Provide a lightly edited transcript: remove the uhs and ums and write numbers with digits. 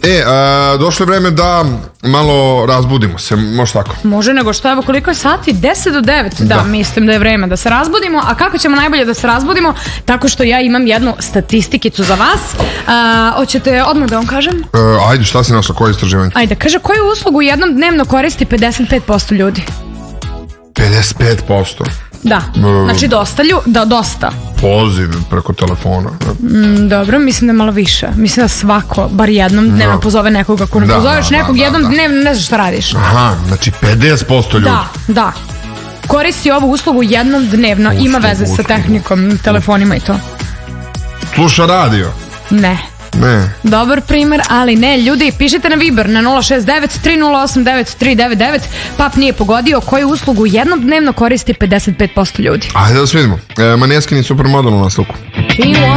Došlo je vreme da malo razbudimo se, može tako? Može, nego što, evo koliko je sati? 10 do 9, da, mislim da je vreme da se razbudimo. A kako ćemo najbolje da se razbudimo? Tako što ja imam jednu statistikicu za vas. Hoćete odmah da vam kažem? Ajde, šta si našla, koje istraživanje? Ajde, kaže, koju uslugu jednom dnevno koristi 55% ljudi? 55%? Da, znači dosta. Poziv preko telefona. Dobro, mislim da je malo više. Mislim da svako, bar jednom dnevno pozove nekoga. Ako ne pozoveš nekog jednom dnevno, ne znaš šta radiš. Aha, znači 50% ljudi. Da. Koristi ovu uslugu jednom dnevno. Ima veze sa tehnikom, telefonima i to. Sluša radio? Ne. Dobar primer, ali ne. Ljudi, pišite na Viber na 069-308-9399. Pap nije pogodio koju uslugu jednom dnevno koristi 55% ljudi. Ajde da se vidimo. Maneskin i Supermodel u nasluku.